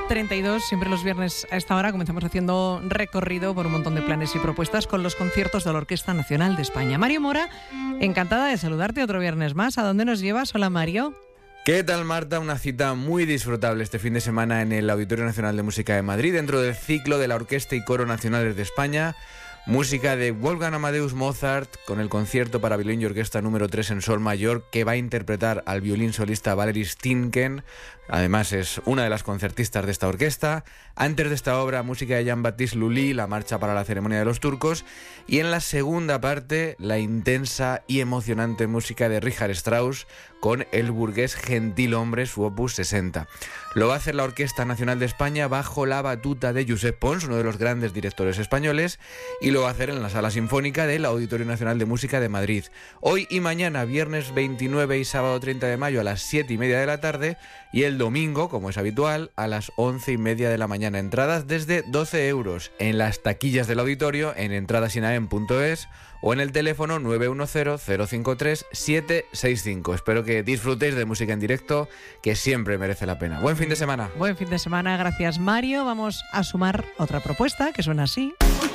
8:32, siempre los viernes a esta hora comenzamos haciendo recorrido por un montón de planes y propuestas con los conciertos de la Orquesta Nacional de España. Mario Mora, encantada de saludarte otro viernes más. ¿A dónde nos llevas? Hola, Mario. ¿Qué tal, Marta? Una cita muy disfrutable este fin de semana en el Auditorio Nacional de Música de Madrid, dentro del ciclo de la Orquesta y Coro Nacionales de España. Música de Wolfgang Amadeus Mozart, con el concierto para violín y orquesta número 3 en sol mayor, que va a interpretar al violín solista Valery Stinken. Además es una de las concertistas de esta orquesta. Antes de esta obra, música de Jean-Baptiste Lully, la marcha para la ceremonia de los turcos. Y en la segunda parte, la intensa y emocionante música de Richard Strauss, con El burgués gentilhombre, su opus 60. Lo va a hacer la Orquesta Nacional de España bajo la batuta de Josep Pons, uno de los grandes directores españoles, y lo va a hacer en la Sala Sinfónica del Auditorio Nacional de Música de Madrid. Hoy y mañana, viernes 29 y sábado 30 de mayo, a las 7:30 de la tarde, y el domingo, como es habitual, a las 11:30 de la mañana. Entradas desde 12 euros en las taquillas del auditorio, en entradasinaem.es o en el teléfono 910-053-765. Espero que disfrutéis de música en directo, que siempre merece la pena. Buen fin de semana. Buen fin de semana, gracias, Mario. Vamos a sumar otra propuesta que suena así.